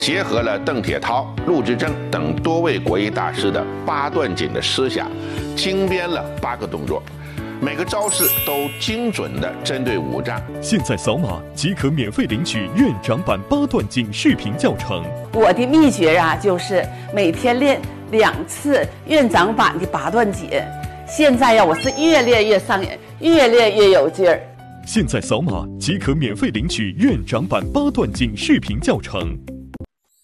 结合了邓铁涛、陆之正等多位国艺大师的八段锦的思想，精编了8个动作，每个招式都精准地针对五脏。 现在扫码即可免费领取院长版八段锦视频教程。 我的秘诀啊，就是每天练2次院长版的八段锦。现在呀，我是越练越上瘾，越练越有劲儿。 现在扫码即可免费领取院长版八段锦视频教程。